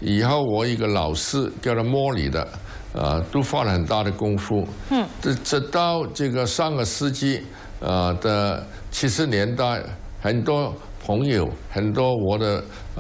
以后我一个老师叫他莫里的，都花了很大的功夫。直到这个上个世纪的70年代，很多朋友，很多我的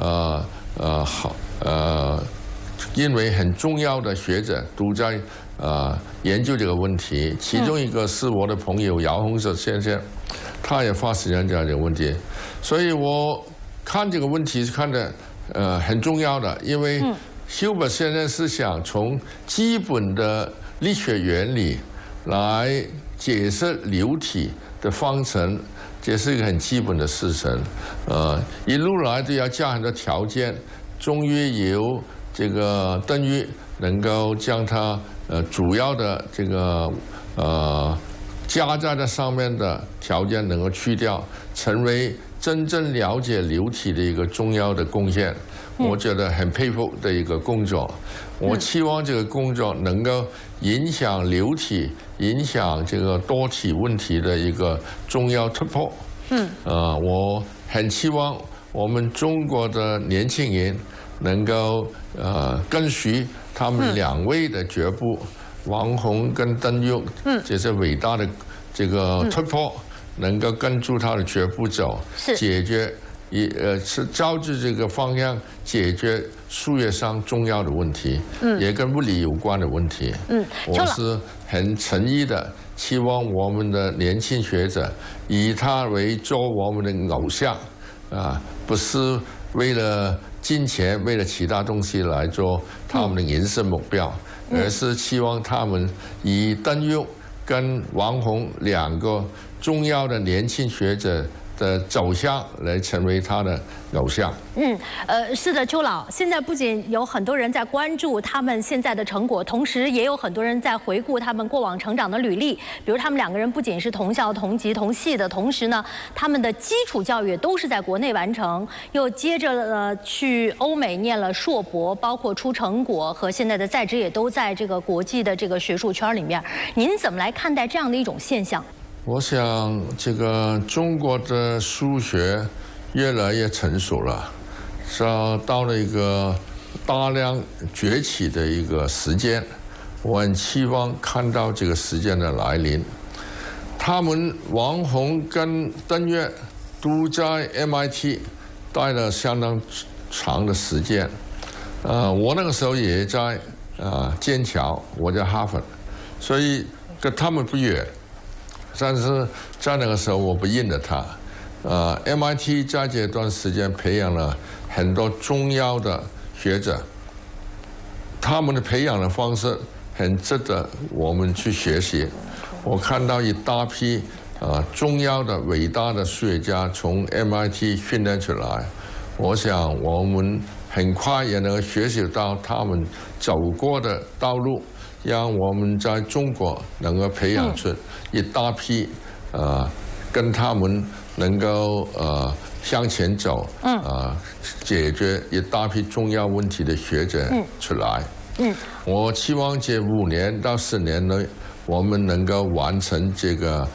因为很重要的学者都在研究这个问题。其中一个是我的朋友姚洪哲先生，他也花时间讲这个问题，所以我看这个问题是看的很重要的，因为休谟先生是想从基本的力学原理来解释流体的方程，这是一个很基本的事情。一路来都要加很多条件，终于由这个邓玉能够将它主要的这个加在这上面的条件能够去掉，成为真正了解流体的一个重要的贡献。我觉得很佩服的一个工作。我期望这个工作能够影响流体、影响这个多体问题的一个重要突破。我很期望我们中国的年轻人能够跟随他们2位的脚步，王洪跟邓玉这些伟大的这个突破，能够跟住他的脚步走，解决是照着这个方向解决数学上重要的问题，也跟物理有关的问题。我是很诚意的期望我们的年轻学者以他为做我们的偶像，不是为了金钱，为了其他东西来做他们的人生目标，而是期望他们以邓玉跟王洪2个重要的年轻学者的走向来成为他的偶像。 是的，邱老，现在不仅有很多人在关注他们现在的成果，同时也有很多人在回顾他们过往成长的履历。比如他们2个人不仅是同校、同级、同系的，同时呢，他们的基础教育都是在国内完成，又接着去欧美念了硕博，包括出成果和现在的在职也都在这个国际的这个学术圈里面。您怎么来看待这样的一种现象？ 我想，这个中国的数学越来越成熟了，是到了一个大量崛起的一个时间。我很期望看到这个时间的来临。他们王洪跟邓玉都在 MIT 待了相当长的时间。我那个时候也在剑桥，我在哈佛，所以跟他们不远。但是在那个时候，我不认得他。MIT 在这段时间培养了很多重要的学者，他们的培养的方式很值得我们去学习。我看到一大批重要的伟大的数学家从 MIT 训练出来，我想我们很快也能学习到他们走过的道路。让我们在中国能够培养出一大批跟他们能够向前走，解决一大批重要问题的学者出来。我期望这5年到10年内，我们能够完成这个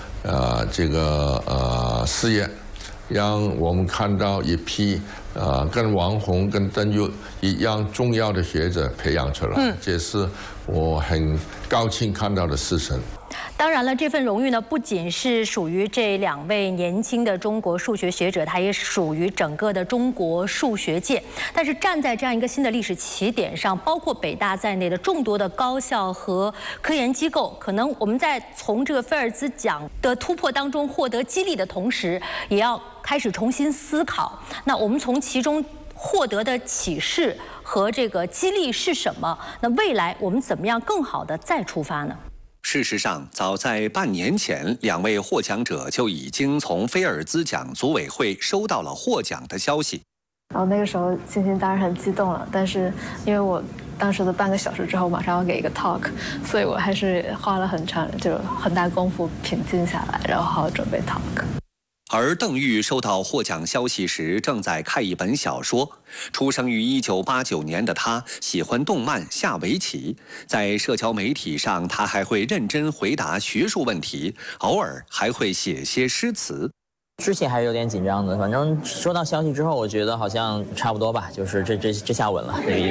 事业，让我们看到一批跟王洪、跟邓玉一样重要的学者培养出来，这是我很高兴看到的事情。 当然了，这份荣誉呢，不仅是属于这2位年轻的中国数学学者，它也属于整个的中国数学界。但是站在这样一个新的历史起点上，包括北大在内的众多的高校和科研机构，可能我们在从这个菲尔兹奖的突破当中获得激励的同时，也要开始重新思考。那我们从其中获得的启示和这个激励是什么？那未来我们怎么样更好的再出发呢？ 事实上，早在半年前，2位获奖者就已经从菲尔兹奖组委会收到了获奖的消息。 然后那个时候心情当然很激动了，但是因为我当时的半个小时之后马上要给一个 talk， 所以我还是花了很大功夫平静下来，然后好好准备 talk。 而邓玉收到获奖消息时，正在看一本小说。出生于1989年的他，喜欢动漫、下围棋。在社交媒体上，他还会认真回答学术问题，偶尔还会写些诗词。 之前还是有点紧张的，反正收到消息之后，我觉得好像差不多吧，就是这下稳了。